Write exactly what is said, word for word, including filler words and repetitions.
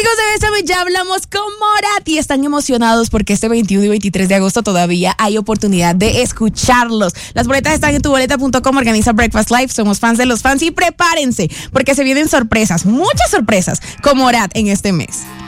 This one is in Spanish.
Amigos de Bésame, ya hablamos con Morat y están emocionados porque este veintiuno y veintitrés de agosto todavía hay oportunidad de escucharlos. Las boletas están en tu boleta punto com, organiza Breakfast Live. Somos fans de los fans y prepárense porque se vienen sorpresas, muchas sorpresas con Morat en este mes.